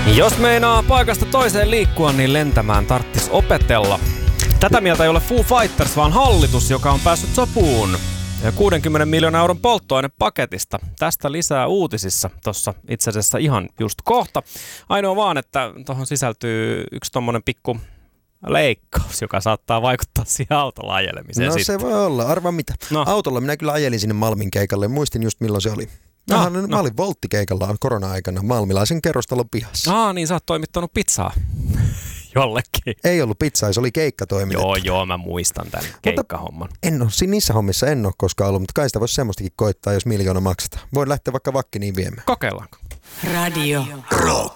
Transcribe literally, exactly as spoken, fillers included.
Jos meinaa paikasta toiseen liikkua, niin lentämään tarttis opetella. Tätä mieltä ei ole Foo Fighters, vaan hallitus, joka on päässyt sopuun kuudenkymmenen miljoonan euron polttoainepaketista. Tästä lisää uutisissa, tuossa itse asiassa ihan just kohta. Ainoa vaan, että tuohon sisältyy yksi tommonen pikku leikkaus, joka saattaa vaikuttaa siihen autolla ajelemiseen. No sitten. Se voi olla. Arvaa mitä. No. Autolla minä kyllä ajelin sinne Malmin keikalle. Muistin just milloin se oli. No, Mä, no. mä olin volttikeikalla korona-aikana Malmilaisen kerrostalon pihassa. Aa, niin sä oot toimittanut pizzaa jollekin. Ei ollut pizzaa, se oli keikkatoimitettu. Joo, joo, mä muistan tämän keikkahomman. En ole, niissä hommissa en ole koskaan ollut, mutta kai sitä voisi semmoistakin koittaa, jos miljoona maksetaan. Voin lähteä vaikka Vakkiniin viemään. Kokeillaanko? Radio Rock.